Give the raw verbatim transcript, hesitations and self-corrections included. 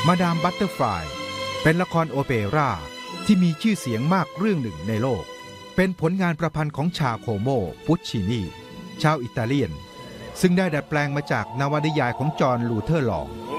มาดามบัตเตอร์ฟลายเป็นละครโอเปร่าที่มีชื่อเสียงมากเรื่องหนึ่งในโลกเป็นผลงานประพันธ์ของชาโคโม ปุชชินีชาวอิตาเลียนซึ่งได้ดัดแปลงมาจากนวนิยายของจอห์น ลูเทอร์ลอง